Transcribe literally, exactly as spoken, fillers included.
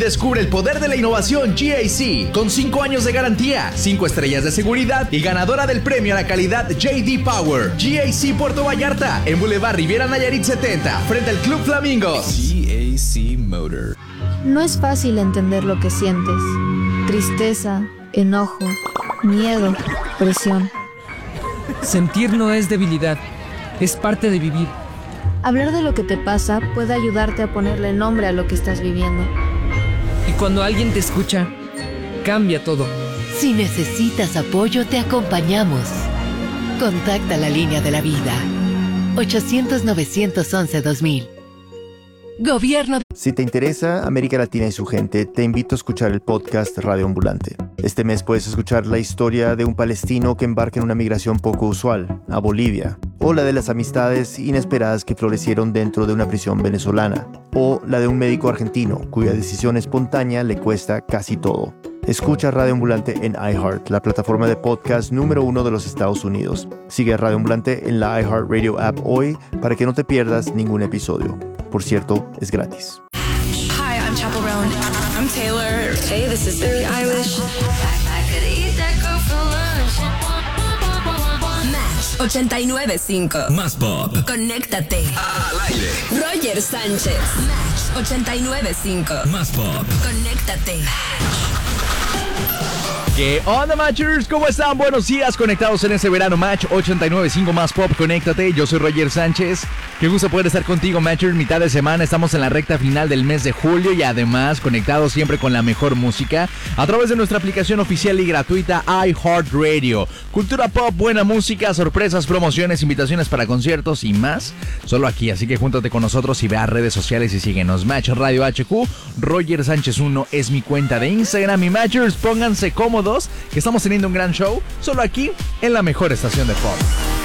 descubre el poder de la innovación G A C, con cinco años de garantía, cinco estrellas de seguridad y ganadora del premio a la calidad J D Power. G A C Puerto Vallarta, en Boulevard Riviera Nayarit setenta, frente al Club Flamingos. G A C Motor. No es fácil entender lo que sientes. Tristeza, enojo, miedo, presión. Sentir no es debilidad, es parte de vivir. Hablar de lo que te pasa puede ayudarte a ponerle nombre a lo que estás viviendo. Y cuando alguien te escucha, cambia todo. Si necesitas apoyo, te acompañamos. Contacta la línea de la vida. ochocientos, novecientos once, dos mil. Gobierno. Si te interesa América Latina y su gente, te invito a escuchar el podcast Radio Ambulante. Este mes puedes escuchar la historia de un palestino que embarca en una migración poco usual, a Bolivia, o la de las amistades inesperadas que florecieron dentro de una prisión venezolana, o la de un médico argentino cuya decisión espontánea le cuesta casi todo. Escucha Radio Ambulante en iHeart, la plataforma de podcast número uno de los Estados Unidos. Sigue a Radio Ambulante en la iHeartRadio app hoy para que no te pierdas ningún episodio. Por cierto, es gratis. Hi, I'm Chaperone. I'm Taylor. Hey, this is Billie Eilish. Match ochenta y nueve punto cinco. Más pop. Conéctate. Al aire. Roger Sánchez. Match ochenta y nueve punto cinco. Más pop. Conéctate. ¿Qué onda, Matchers? ¿Cómo están? Buenos días, conectados en este verano Match ochenta y nueve punto cinco Más Pop, conéctate. Yo soy Roger Sánchez. Qué gusto poder estar contigo, Matchers. Mitad de semana, estamos en la recta final del mes de julio y además conectados siempre con la mejor música a través de nuestra aplicación oficial y gratuita iHeartRadio. Cultura pop, buena música, sorpresas, promociones, invitaciones para conciertos y más. Solo aquí, así que júntate con nosotros y ve a redes sociales y síguenos. Match Radio H Q, Roger Sánchez uno es mi cuenta de Instagram. Y Matchers, pónganse cómodos que estamos teniendo un gran show solo aquí en la mejor estación de pop.